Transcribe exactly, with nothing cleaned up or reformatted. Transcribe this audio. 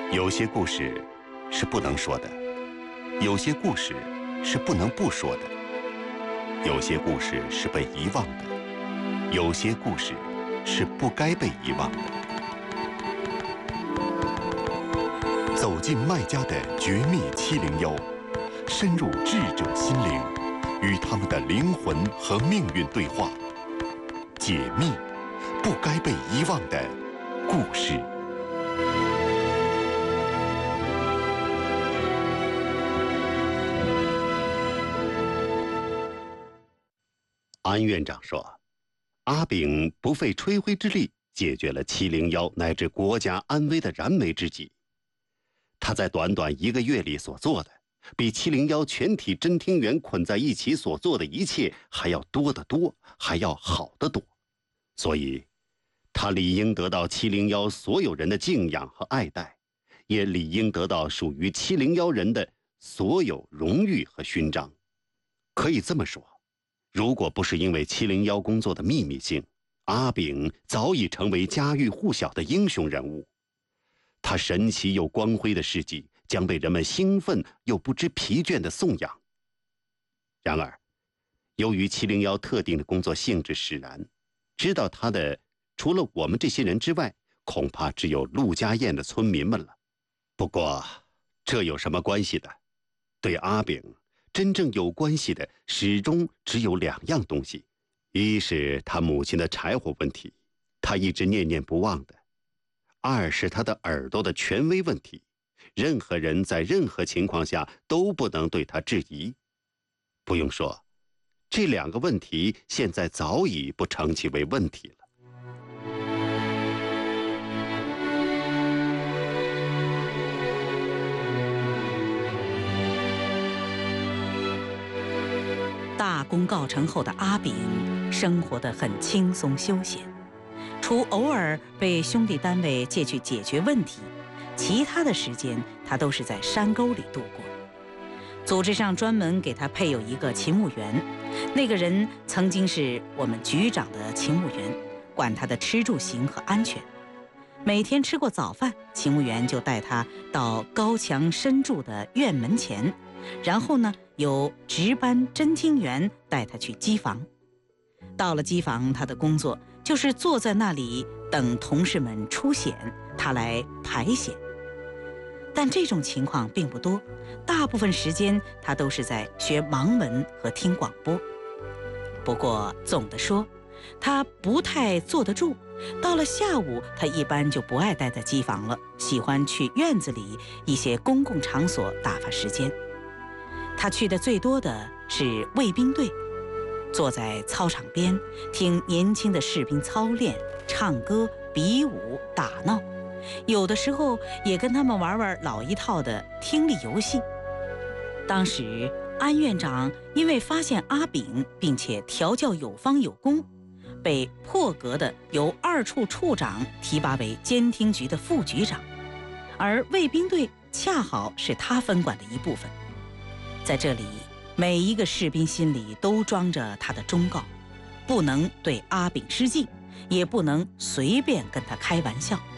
有些故事是不能说的，有些故事是不能不说的，有些故事是被遗忘的，有些故事是不该被遗忘的。走进麦家的绝密七零幺，深入智者心灵，与他们的灵魂和命运对话，解密不该被遗忘的故事。安院长说，阿炳不费吹灰之力解决了七零幺乃至国家安危的燃眉之急。他在短短一个月里所做的，比七零幺全体侦听员捆在一起所做的一切还要多得多，还要好得多。所以他理应得到七零幺所有人的敬仰和爱戴，也理应得到属于七零幺人的所有荣誉和勋章。可以这么说，如果不是因为七零幺工作的秘密性，阿炳早已成为家喻户晓的英雄人物。他神奇又光辉的事迹将被人们兴奋又不知疲倦地颂扬。然而，由于七零幺特定的工作性质使然，知道他的除了我们这些人之外，恐怕只有陆家堰的村民们了。不过，这有什么关系的？对阿炳，真正有关系的始终只有两样东西：一是他母亲的柴火问题，他一直念念不忘的；二是他的耳朵的权威问题，任何人在任何情况下都不能对他质疑。不用说，这两个问题现在早已不成其为问题了。 大功告成后的阿炳生活得很轻松休闲，除偶尔被兄弟单位借去解决问题，其他的时间他都是在山沟里度过。组织上专门给他配有一个勤务员，那个人曾经是我们局长的勤务员，管他的吃住行和安全。每天吃过早饭，勤务员就带他到高墙深筑的院门前，然后呢，由值班侦听员带他去机房。到了机房，他的工作就是坐在那里等同事们出险，他来排险。但这种情况并不多，大部分时间他都是在学盲文和听广播。不过总的说，他不太坐得住，到了下午他一般就不爱待在机房了，喜欢去院子里一些公共场所打发时间。他去的最多的是卫兵队，坐在操场边听年轻的士兵操练、唱歌、比武、打闹，有的时候也跟他们玩玩老一套的听力游戏。当时安院长因为发现阿炳并且调教有方有功，被破格的由二处处长提拔为监听局的副局长，而卫兵队恰好是他分管的一部分。在这里，每一个士兵心里都装着他的忠告，不能对阿炳失敬，也不能随便跟他开玩笑。